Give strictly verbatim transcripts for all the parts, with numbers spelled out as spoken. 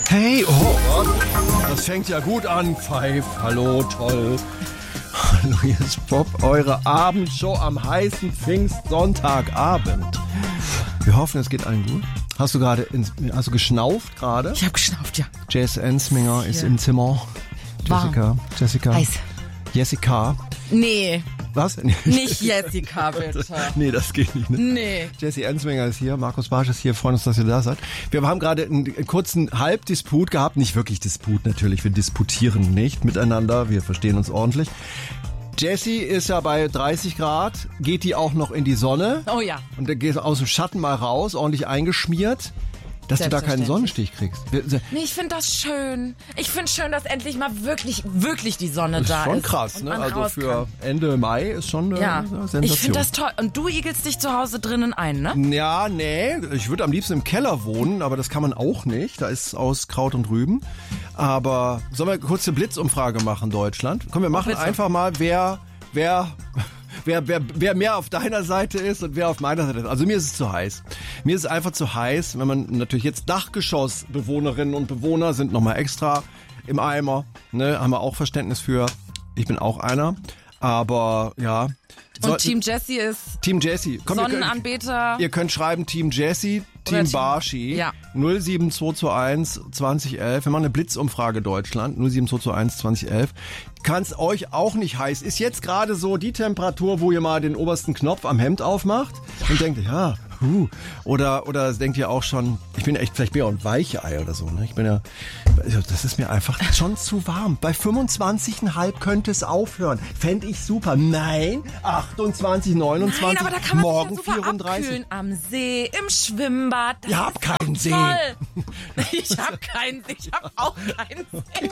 Hey, oh, das fängt ja gut an, Pfeif. Hallo, toll. Hallo, hier ist Bob, eure Abendshow am heißen Pfingstsonntagabend. Wir hoffen, es geht allen gut. Hast du gerade, hast du geschnauft gerade? Ich habe geschnauft, ja. Jess Ensminger ist im Zimmer. Jessica, Warm. Jessica. Heiß. Jessica. Nee. Was? Nicht Jessica, bitte. Nee, das geht nicht. Ne? Nee. Jessie Ensminger ist hier, Markus Barsch ist hier, freuen uns, dass ihr da seid. Wir haben gerade einen kurzen Halbdisput gehabt, nicht wirklich Disput natürlich, wir disputieren nicht miteinander, wir verstehen uns ordentlich. Jessie ist ja bei dreißig Grad, geht die auch noch in die Sonne. Oh ja. Und dann geht aus dem Schatten mal raus, ordentlich eingeschmiert, dass du da keinen Sonnenstich kriegst. Nee, ich finde das schön. Ich finde schön, dass endlich mal wirklich, wirklich die Sonne Das da ist ist. schon krass, ne? man Also raus für kann. Ende Mai ist schon eine Ja, Sensation. ich finde das toll. Und du igelst dich zu Hause drinnen ein, ne? Ja, nee, ich würde am liebsten im Keller wohnen, aber das kann man auch nicht. Da ist aus Kraut und Rüben. Aber sollen wir kurz eine Blitzumfrage machen, Deutschland? Komm, wir machen bitte. einfach mal, wer, wer, wer, wer, wer mehr auf deiner Seite ist und wer auf meiner Seite ist. Also mir ist es zu heiß. Mir ist es einfach zu heiß, wenn man natürlich jetzt Dachgeschossbewohnerinnen und Bewohner sind nochmal extra im Eimer. Ne, haben wir auch Verständnis für. Ich bin auch einer. Aber ja. Und Team Jessie ist Team Jessie. Komm, ihr könnt, Sonnenanbeter. ihr könnt schreiben Team Jessie, Team Team- Barschi. Ja. null sieben zwei zwei eins zwanzig elf. Wir machen eine Blitzumfrage Deutschland. null sieben zwei zwei eins zwanzig elf. Kann es euch auch nicht heiß. Ist jetzt gerade so die Temperatur, wo ihr mal den obersten Knopf am Hemd aufmacht und denkt, ja, huh. Oder, oder denkt ihr auch schon, ich bin echt, vielleicht bin ich auch ein Weichei oder so, ne? Ich bin ja, also das ist mir einfach schon zu warm. Bei fünfundzwanzig Komma fünf könnte es aufhören. Fände ich super. Nein, achtundzwanzig, neunundzwanzig, Nein, aber da kann man morgen sich ja super vierunddreißig. abkühlen. Am See, im Schwimmbad. Das Ihr habt ist doch keinen See. toll. Ich hab keinen See. Ich hab auch keinen See.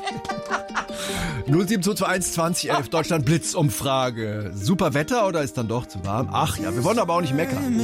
null sieben zwei zwei eins zwanzig elf, Deutschland Blitzumfrage. Super Wetter oder ist dann doch zu warm? Ach ja, wir wollen aber auch nicht meckern.